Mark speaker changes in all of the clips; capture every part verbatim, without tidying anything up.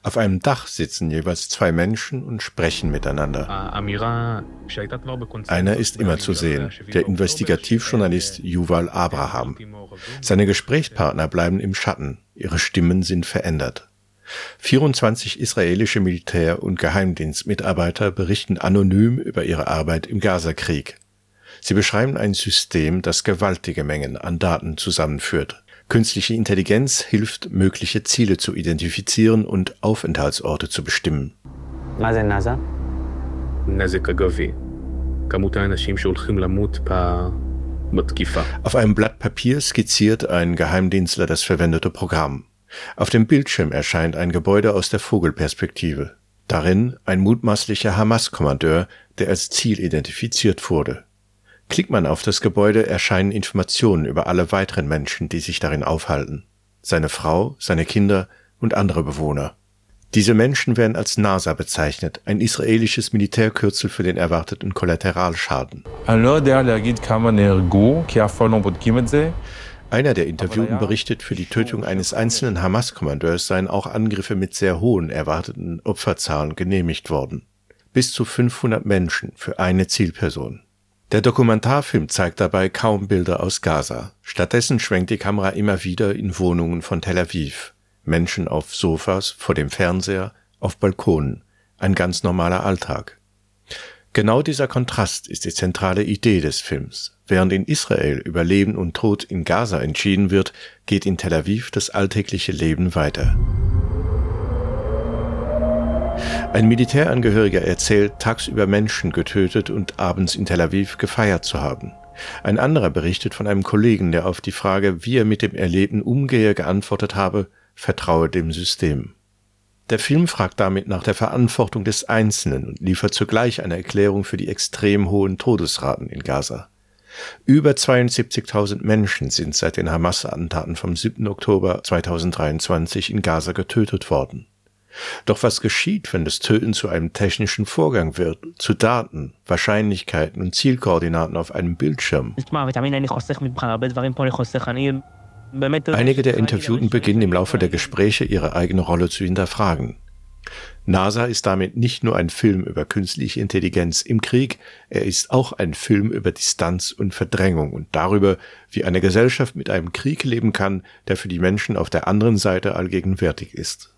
Speaker 1: Auf einem Dach sitzen jeweils zwei Menschen und sprechen miteinander. Einer ist immer zu sehen, der Investigativjournalist Yuval Abraham. Seine Gesprächspartner bleiben im Schatten, ihre Stimmen sind verändert. vierundzwanzig israelische Militär- und Geheimdienstmitarbeiter berichten anonym über ihre Arbeit im Gazakrieg. Sie beschreiben ein System, das gewaltige Mengen an Daten zusammenführt. Künstliche Intelligenz hilft, mögliche Ziele zu identifizieren und Aufenthaltsorte zu bestimmen. Auf einem Blatt Papier skizziert ein Geheimdienstler das verwendete Programm. Auf dem Bildschirm erscheint ein Gebäude aus der Vogelperspektive. Darin ein mutmaßlicher Hamas-Kommandeur, der als Ziel identifiziert wurde. Klickt man auf das Gebäude, erscheinen Informationen über alle weiteren Menschen, die sich darin aufhalten. Seine Frau, seine Kinder und andere Bewohner. Diese Menschen werden als NASA bezeichnet, ein israelisches Militärkürzel für den erwarteten Kollateralschaden. Einer der Interviewten berichtet, für die Tötung eines einzelnen Hamas-Kommandeurs seien auch Angriffe mit sehr hohen erwarteten Opferzahlen genehmigt worden. Bis zu fünfhundert Menschen für eine Zielperson. Der Dokumentarfilm zeigt dabei kaum Bilder aus Gaza. Stattdessen schwenkt die Kamera immer wieder in Wohnungen von Tel Aviv. Menschen auf Sofas, vor dem Fernseher, auf Balkonen. Ein ganz normaler Alltag. Genau dieser Kontrast ist die zentrale Idee des Films. Während in Israel über Leben und Tod in Gaza entschieden wird, geht in Tel Aviv das alltägliche Leben weiter. Ein Militärangehöriger erzählt, tagsüber Menschen getötet und abends in Tel Aviv gefeiert zu haben. Ein anderer berichtet von einem Kollegen, der auf die Frage, wie er mit dem Erlebten umgehe, geantwortet habe, vertraue dem System. Der Film fragt damit nach der Verantwortung des Einzelnen und liefert zugleich eine Erklärung für die extrem hohen Todesraten in Gaza. Über zweiundsiebzigtausend Menschen sind seit den Hamas-Attentaten vom siebten Oktober zweitausenddreiundzwanzig in Gaza getötet worden. Doch was geschieht, wenn das Töten zu einem technischen Vorgang wird, zu Daten, Wahrscheinlichkeiten und Zielkoordinaten auf einem Bildschirm? Einige der Interviewten beginnen im Laufe der Gespräche ihre eigene Rolle zu hinterfragen. NASA ist damit nicht nur ein Film über künstliche Intelligenz im Krieg, er ist auch ein Film über Distanz und Verdrängung und darüber, wie eine Gesellschaft mit einem Krieg leben kann, der für die Menschen auf der anderen Seite allgegenwärtig ist.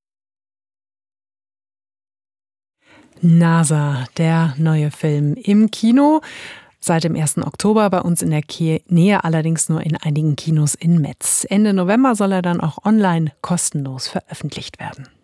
Speaker 2: NASA, der neue Film im Kino. Seit dem ersten Oktober bei uns in der Nähe, allerdings nur in einigen Kinos in Metz. Ende November soll er dann auch online kostenlos veröffentlicht werden.